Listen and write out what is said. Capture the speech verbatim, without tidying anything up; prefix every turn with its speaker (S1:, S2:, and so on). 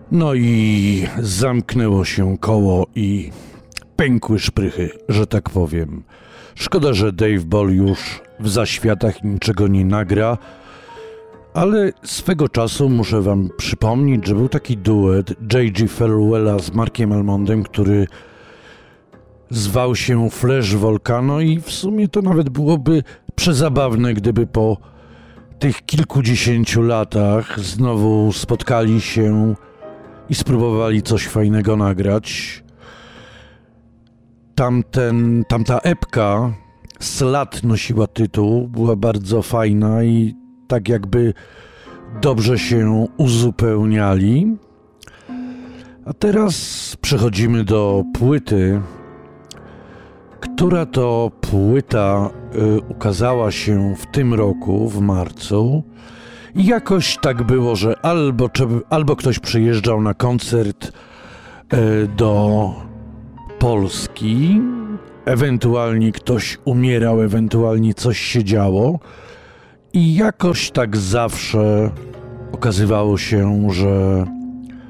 S1: No i zamknęło się koło i pękły szprychy, że tak powiem. Szkoda, że Dave Ball już w zaświatach niczego nie nagra, ale swego czasu muszę wam przypomnieć, że był taki duet J G Farewella z Markiem Almondem, który zwał się Flash Volcano i w sumie to nawet byłoby przezabawne, gdyby po tych kilkudziesięciu latach znowu spotkali się i spróbowali coś fajnego nagrać. Tamten, tamta epka Slat nosiła tytuł, była bardzo fajna i tak jakby dobrze się uzupełniali. A teraz przechodzimy do płyty, która to płyta y, ukazała się w tym roku, w marcu. I jakoś tak było, że albo, albo ktoś przyjeżdżał na koncert y, do Polski, ewentualnie ktoś umierał, ewentualnie coś się działo. I jakoś tak zawsze okazywało się, że